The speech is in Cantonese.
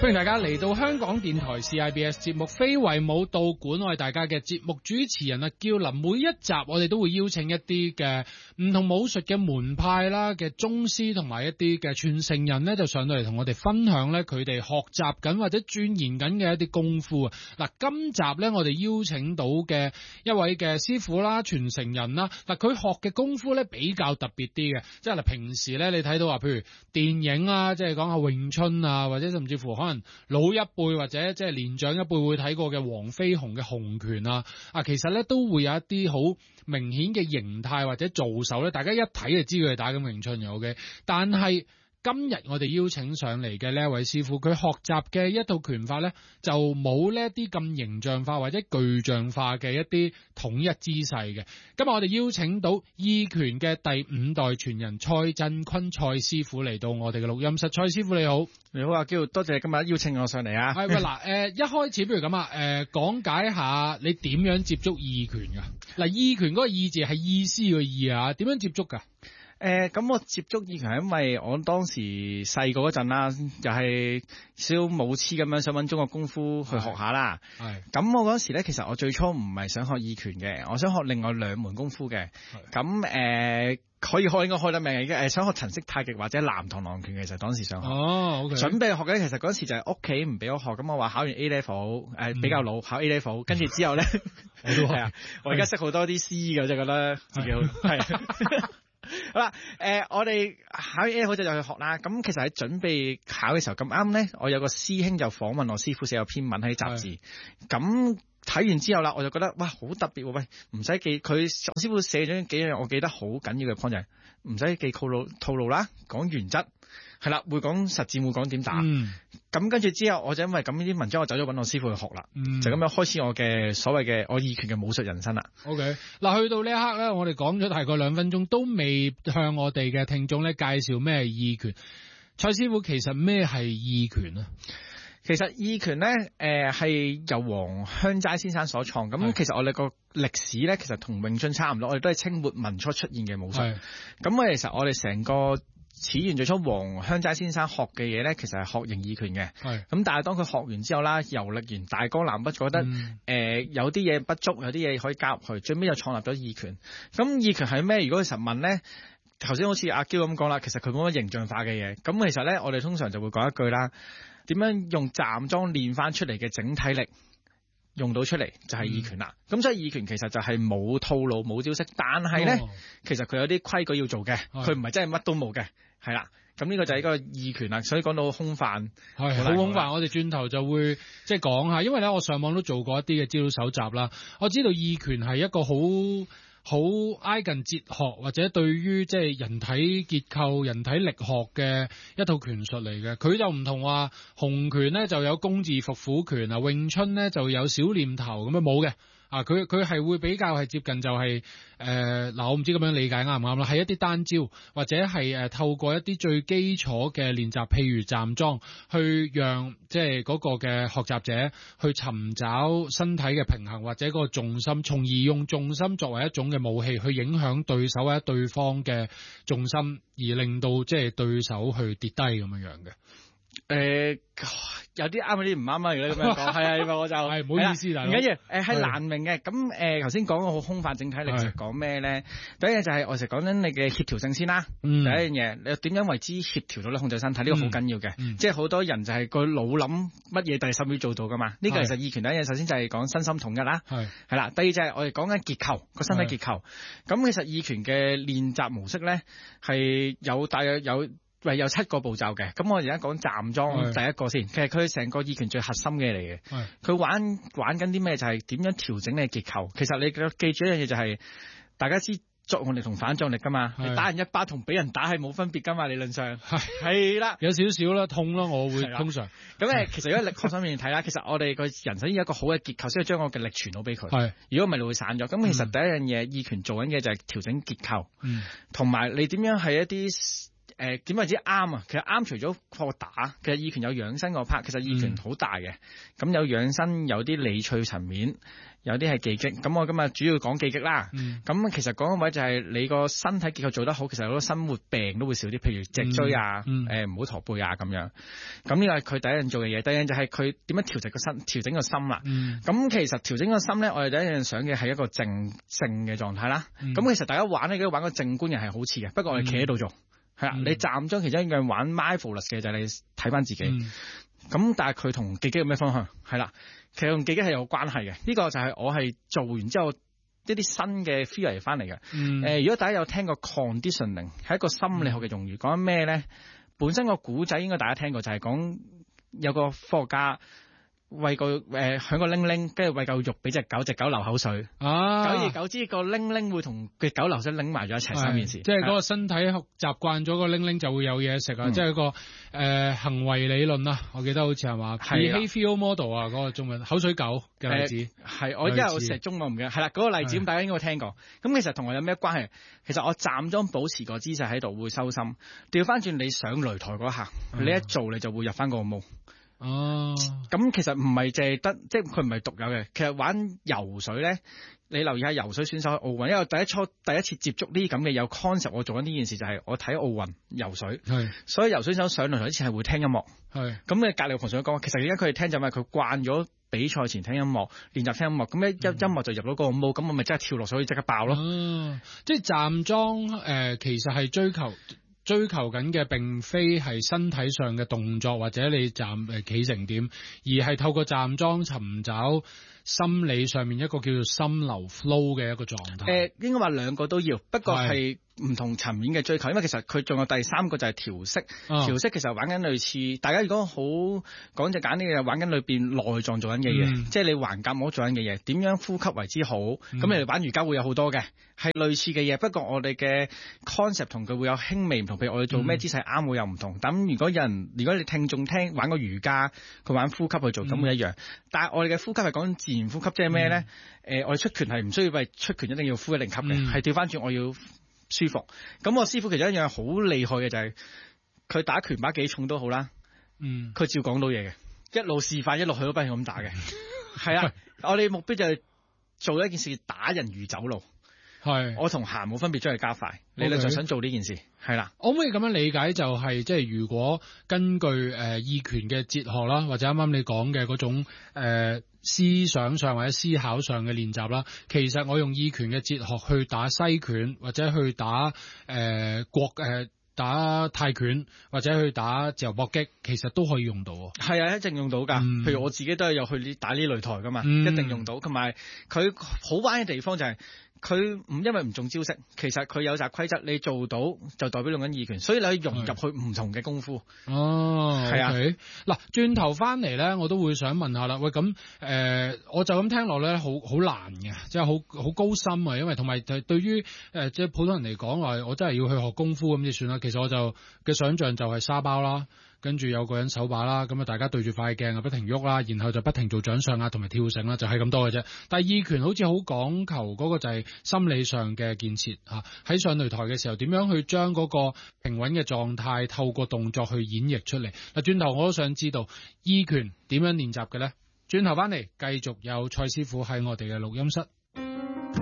歡迎大家嚟到香港電台 CIBS 節目非遺武道館，我係大家嘅節目主持人叫林。每一集我哋都會邀請一啲嘅唔同武術嘅門派啦嘅宗師同埋一啲嘅傳承人呢，就上到嚟同我哋分享呢佢哋學習緊或者鑽研緊嘅一啲功夫啊。嗱，今集呢，我哋邀請到嘅一位嘅師傅啦、傳承人啦，嗱，佢學嘅功夫呢比較特別啲嘅，即係平時呢，你睇到話譬如電影啊，即係講下詠春啊，或者甚至乎可能老一輩或者即係年長一輩會睇過嘅黃飛鴻嘅洪拳啊，其實咧都會有一啲好明顯嘅形態或者做手咧，大家一睇就知佢係打緊詠春嘅。OK， 但係今日我哋邀請上嚟嘅呢一位師傅，佢學習嘅一套拳法咧，就冇呢一啲咁形象化或者具象化嘅一啲統一姿勢嘅。今日我哋邀請到意拳嘅第5代傳人蔡振坤蔡師傅嚟到我哋嘅錄音室。蔡師傅你好。 你好啊，嬌，多謝今日邀請我上嚟啊。 係喂嗱，一開始不如咁啊，講解下你點樣接觸意拳噶？嗱，意拳嗰個意字係意思嘅意啊，點樣接觸噶？ 咁我接觸意拳係因為我當時細個嗰陣啦，又係小武痴咁樣想揾中國功夫去學下啦。係。咁我嗰時咧，其實我最初唔係想學意拳嘅，我想學另外2門功夫嘅。咁可以開應該開得名嘅，想學陳式太極或者南螳螂拳，其實當時想學。哦，OK。準備學嘅，其實嗰時就係屋企唔俾我學，咁我話考完 A level，比較老，考 A level，跟住之後咧，我都係啊，我而家識好多啲師嘅，就覺得自己好係。好啦，我哋考 A 好就去學啦。咁其實喺準備考嘅時候咁啱咧，我有個師兄就訪問我師傅寫有篇文喺雜誌。咁睇完之後啦，我就覺得哇好特別喎！喂，唔使記佢我師傅寫咗幾樣我記得好緊要嘅 point 就係唔使記套路啦，講原則係啦，會講實戰，會講點打。咁跟住之後，我就因為咁呢啲文章，我走咗揾我師傅去學啦。就咁樣開始我嘅所謂嘅我意拳嘅武術人生啦。OK， 嗱，去到呢一刻咧，我哋講咗大概2分鐘，都未向我哋嘅聽眾咧介紹咩係意拳。蔡師傅，其實咩係意拳啊？其實意拳咧，係由黃香齋先生所創。咁其實我哋個歷史咧，其實同詠春差唔多，我哋都係清末民初出現嘅武術。咁其實我哋成個始源最初黃香齋先生學嘅嘢咧，其實係學形意拳嘅。咁但係當佢學完之後啦，遊歷完大江南北，覺得有啲嘢不足，有啲嘢可以加入去，最尾就創立咗意拳。咁意拳係咩？如果佢實問咧，頭先好似阿嬌咁講啦，其實佢冇乜形象化嘅嘢。咁其實咧，我哋通常就會講一句啦，點樣用站樁練翻出嚟嘅整體力用到出嚟就係意拳啦。咁所以意拳其實就係冇套路冇招式，但係咧其實佢有啲規矩要做嘅，佢唔係真係乜都冇嘅，係啦。咁呢個就係一個意拳啦。所以講到空泛係好空泛，我哋轉頭就會即係講下，因為咧我上網都做過一啲嘅資料搜集啦，我知道意拳係一個好挨近哲學或者對於即係人體結構、人體力學嘅一套拳術嚟嘅。佢就唔同話洪拳咧就有工字伏虎拳啊，詠春咧就有小念頭咁樣冇嘅。佢係會比較係接近就係我唔知咁樣理解啱唔啱啦，係一啲單招或者係透過一啲最基礎嘅練習，譬如站樁，去讓即係嗰個嘅學習者去尋找身體嘅平衡或者嗰個重心，從而用重心作為一種嘅武器去影響對手或者對方嘅重心，而令到即係對手去跌低咁樣嘅。有啲啱，有啲唔啱啊！如果你咁樣講，係啊，我就係唔好意思，唔緊要。係難明嘅。咁頭先講個好空泛整體力，其實講咩咧？第一嘢就係我成日講緊你嘅協調性先啦。第一樣嘢，你點樣為之協調到咧控制身體？呢個好緊要嘅。即係好多人就係個腦諗乜嘢，第10秒做到噶嘛？呢個其實意拳第一嘢，首先就係講身心統一啦。係啦。第二就係我哋講緊結構，個身體結構。咁其實意拳嘅練習模式咧係有大約有7個步驟嘅。咁我而家講站樁第一個先，其實佢成個意拳最核心嘅嚟嘅。佢玩緊啲咩？就係點樣調整你嘅結構。其實你記住一樣嘢就係，大家知作用力同反作用力噶嘛。你打人一巴同俾人打係冇分別噶嘛，理論上係啦，有少少啦，痛啦，我會通常。咁其實如果力學上面睇啦，其實我哋個人首先有一個好嘅結構，先要將我嘅力傳到俾佢。如果唔係，你會散咗。咁其實第一樣嘢，意拳做緊嘅就係調整結構，同埋你點樣係一啲點為之啱啊？其實啱除咗課打，其實意拳有養生個 part， 其實意拳好大嘅。咁有養生，有啲理趣層面，有啲係技擊。咁我今日主要講技擊啦。咁其實講個位就係你個身體結構做得好，其實好多生活病都會少啲，譬如脊椎啊，唔好駝背啊咁樣。咁呢個係佢第一樣做嘅嘢。第二樣就係佢點樣調整個心啦。咁其實調整個心咧，我哋第一樣想嘅係一個靜嘅狀態啦。咁其實大家玩咧，玩個靜觀又係好似嘅，不過我哋企喺度做。係啦，你站樁其中一樣玩 mindfulness 嘅就係你睇翻自己。咁但係佢同技擊有咩方向？係啦，其實同技擊係有關係嘅。呢個就係我係做完之後一啲新嘅 theory 翻嚟嘅。如果大家有聽過 conditioning 係一個心理學嘅用語，講緊咩咧？本身個古仔應該大家聽過，就係講有個科學家餵個響個鈴鈴，跟住餵嚿肉俾隻狗，隻狗流口水。久而久之，個鈴鈴會同嘅狗流水拎埋咗一齊三件事。 即係嗰個身體習慣咗個鈴鈴就會有嘢食啊！即係個行為理論啊，我記得好似係話 behavioral model 啊，嗰個中文口水狗嘅例子。我因為我成日中文唔記得。係啦，嗰個例子咁大家應該聽過。咁其實同我有咩關係？其實我站樁保持個姿勢喺度會收心。調翻轉你上擂台嗰下，你一做你就會入翻個模。咁其實唔係淨係得，即係佢唔係獨有嘅。其實玩游水咧，你留意下游水選手喺奧運，因為我第一次接觸呢啲咁嘅有 concept，我做緊呢件事就係我睇奧運游水，所以游水手上擂台之前係會聽音樂。咁你隔離同學講，其實而家佢哋聽就係佢慣咗比賽前聽音樂，練習聽音樂，咁音樂就入到個模，咁我咪即刻跳落水即刻爆咯。 即係站樁其實係追求緊嘅並非係身體上嘅動作或者你企成點，而係透過站樁尋找心理上面一個叫做心流 flow 嘅一個狀態。 應該話兩個都要，不過係唔同層面嘅追求，因為其實佢仲有第三個就係調息。調息其實玩緊類似，大家如果好講就簡單啲嘅，玩緊裏邊內臟做緊嘅嘢，即係你橫膈膜做緊嘅嘢，點樣呼吸為之好？咁你哋玩瑜伽會有好多嘅，係類似嘅嘢。不過我哋嘅 concept 同佢會有輕微唔同，譬如我哋做咩姿勢啱會有唔同。咁如果你聽眾聽玩過瑜伽，佢玩呼吸去做，咁會一樣。但係我哋嘅呼吸係講自然呼吸，即係咩咧？我哋出拳係唔需要為出拳一定要呼一定吸嘅，係調翻轉我要舒服。咁我師傅其中一樣好厲害嘅就係佢打拳把幾重都好啦，佢照講到嘢嘅，一路示範一路去都不停咁打嘅。係啊，我哋目標就係做一件事，打人如走路。我同行冇分別，將佢加快。理論上想做呢件事，係啦。 我可唔可以咁樣理解，就係即係如果根據意拳嘅哲學啦，或者啱啱你講嘅嗰種思想上或者思考上嘅練習啦，其實我用意拳嘅哲學去打西拳，或者去打打泰拳，或者去打自由搏擊，其實都可以用到。 係啊，一定用到㗎。譬如我自己都係有去打呢擂台㗎嘛，一定用到。同埋佢好玩嘅地方就係佢因為唔中招式，其實佢有集規則，你做到就代表用緊意拳，所以你可以融入去唔同嘅功夫。係啊。 嗱，轉頭翻嚟咧，我都會想問下啦。喂，咁我就咁聽落咧，好難嘅，即係好高深啊。因為同埋對於即係普通人嚟講話，我真係要去學功夫咁就算啦。其實我就嘅想像就係沙包啦。跟住有個人手把啦，咁啊大家對住塊鏡啊不停喐啦，然後就不停做掌上啊同埋跳繩啦，就係咁多嘅啫。但係意拳好似好講求嗰個就係心理上嘅建設嚇，喺上擂台嘅時候點樣去將嗰個平穩嘅狀態透過動作去演繹出嚟。嗱，轉頭我都想知道意拳點樣練習嘅咧？轉頭翻嚟繼續有蔡師傅喺我哋嘅錄音室。